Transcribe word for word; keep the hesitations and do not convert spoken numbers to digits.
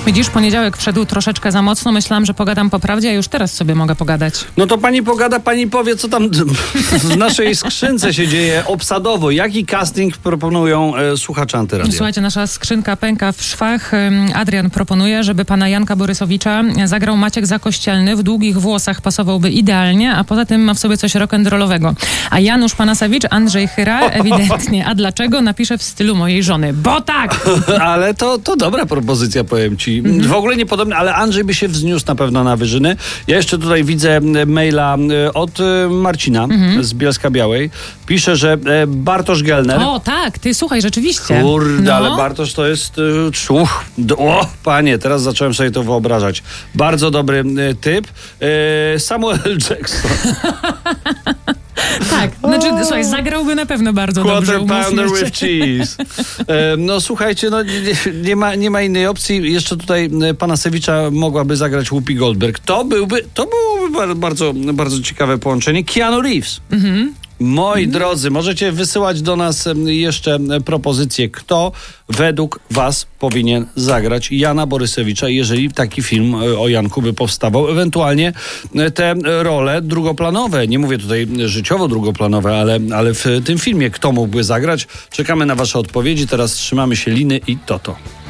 Widzisz, poniedziałek wszedł troszeczkę za mocno. Myślałam, że pogadam po prawdzie, a już teraz sobie mogę pogadać. No to pani pogada, pani powie, co tam w naszej skrzynce się dzieje obsadowo. Jaki casting proponują e, słuchacze Antyradia? Słuchajcie, nasza skrzynka pęka w szwach. Adrian proponuje, żeby pana Janka Borysowicza zagrał Maciek Zakościelny. W długich włosach pasowałby idealnie, a poza tym ma w sobie coś rock'n'rollowego. A Janusz Panasewicz, Andrzej Chyra, ewidentnie. A dlaczego? Napisze w stylu mojej żony. Bo tak! Ale to, to dobra propozycja, powiem ci. W ogóle niepodobne, ale Andrzej by się wzniósł na pewno na wyżyny. Ja jeszcze tutaj widzę maila od Marcina mhm. z Bielska-Białej. Pisze, że Bartosz Gelner... O, tak, ty słuchaj, rzeczywiście. Kurde, no. ale Bartosz to jest... Uch, o, panie, teraz zacząłem sobie to wyobrażać. Bardzo dobry typ. Samuel Jackson. Tak, znaczy, słuchaj, zagrałby na pewno bardzo dobrze. Quarter pounder with cheese. E, no słuchajcie, no, nie, nie, ma, nie ma innej opcji. Jeszcze tutaj Panasewicza mogłaby zagrać Whoopi Goldberg. To byłby, to byłoby bardzo, bardzo ciekawe połączenie. Keanu Reeves. Mhm. Moi mhm. drodzy, możecie wysyłać do nas jeszcze propozycje, kto według was powinien zagrać Jana Borysewicza, jeżeli taki film o Janku by powstawał. Ewentualnie te role drugoplanowe, nie mówię tutaj życiowo drugoplanowe, ale, ale w tym filmie kto mógłby zagrać. Czekamy na wasze odpowiedzi. Teraz trzymamy się liny i toto.